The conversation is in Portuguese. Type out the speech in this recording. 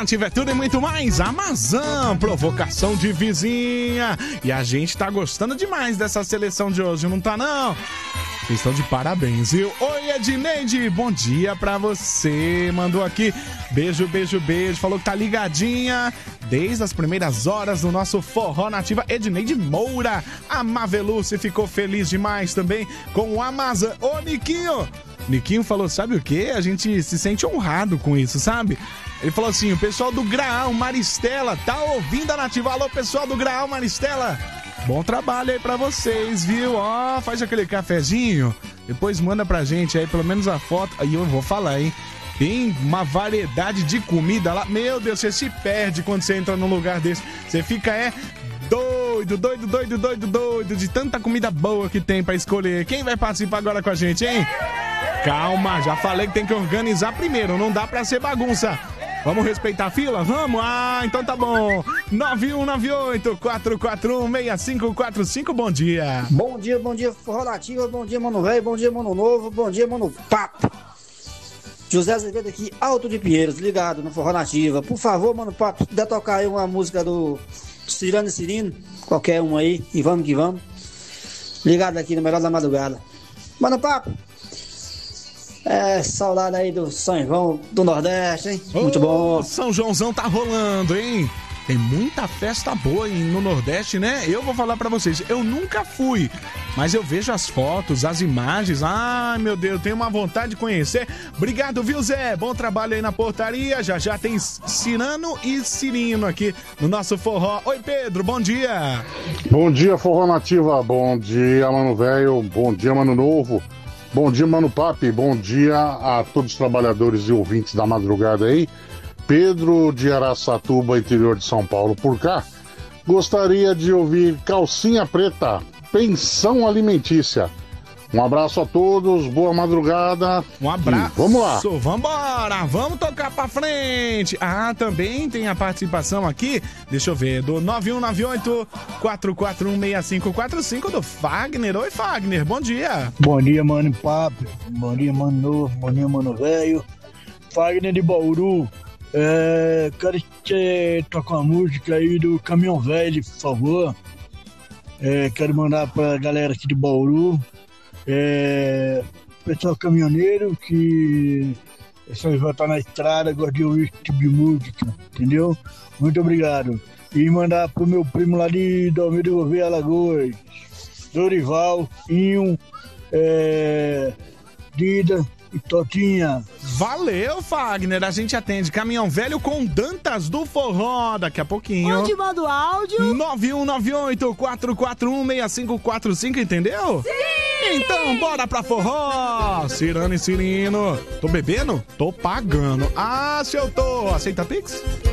Nativa é tudo e muito mais. Amazon, provocação de vizinha. E a gente tá gostando demais dessa seleção de hoje, não tá não? Vocês estão de parabéns, viu? Oi, Edneide, bom dia pra você. Mandou aqui, beijo, beijo, beijo. Falou que tá ligadinha desde as primeiras horas do nosso Forró Nativa. Edneide Moura, a Maveluce ficou feliz demais também com o Amazon. Ô, Niquinho! Niquinho falou, sabe o quê? A gente se sente honrado com isso, sabe? Ele falou assim, o pessoal do Graal Maristela tá ouvindo a Nativa. Alô, pessoal do Graal Maristela, bom trabalho aí pra vocês, viu? Ó, faz aquele cafezinho, depois manda pra gente aí pelo menos a foto. Aí eu vou falar, hein? Tem uma variedade de comida lá. Meu Deus, você se perde quando você entra num lugar desse. Você fica, doido de tanta comida boa que tem pra escolher. Quem vai participar agora com a gente, hein? Calma, já falei que tem que organizar primeiro, não dá pra ser bagunça. Vamos respeitar a fila? Vamos? Ah, então tá bom. 9198-441-6545, bom dia. Bom dia, Forró Nativa, bom dia, mano velho, bom dia, mano novo, bom dia, mano papo. José Azevedo aqui, Alto de Pinheiros, ligado no Forró Nativa. Por favor, mano papo, dá tocar aí uma música do Cirano e Cirino, qualquer um aí, e vamos que vamos. Ligado aqui no Melhor da Madrugada. Mano papo. Saudade aí do São João do Nordeste, hein? Muito bom. São Joãozão tá rolando, hein? Tem muita festa boa no Nordeste, né? Eu vou falar pra vocês, eu nunca fui, mas eu vejo as fotos, as imagens. Ai, meu Deus, tenho uma vontade de conhecer. Obrigado, viu, Zé? Bom trabalho aí na portaria. Já tem Cirano e Cirino aqui no nosso forró. Oi, Pedro, bom dia. Bom dia, Forró Nativa. Bom dia, mano velho. Bom dia, mano novo. Bom dia, mano papi. Bom dia a todos os trabalhadores e ouvintes da madrugada aí. Pedro de Araçatuba, interior de São Paulo, por cá. Gostaria de ouvir Calcinha Preta, Pensão Alimentícia. Um abraço a todos, boa madrugada. Um abraço. Vamos lá. Vambora, vamos tocar pra frente. Ah, também tem a participação aqui, deixa eu ver, do 9198-441-6545 do Fagner. Oi, Fagner, bom dia. Bom dia, mano papo. Bom dia, mano novo. Bom dia, mano velho. Fagner de Bauru. Quero tocar uma música aí do Caminhão Velho, por favor. Quero mandar pra galera aqui de Bauru. Pessoal caminhoneiro que só vai estar na estrada, gosta de ouvir esse tipo de música, entendeu? Muito obrigado. E mandar pro meu primo lá de Almeida Gouveia, Alagoas, Dorival, Inho, Dida e Totinha. Valeu, Fagner. A gente atende Caminhão Velho com Dantas do Forró daqui a pouquinho. Onde manda o áudio? 9198-441-6545, entendeu? Sim! Então, bora pra forró! Cirano e Cirino. Tô bebendo? Tô pagando. Ah, se eu tô. Aceita Pix?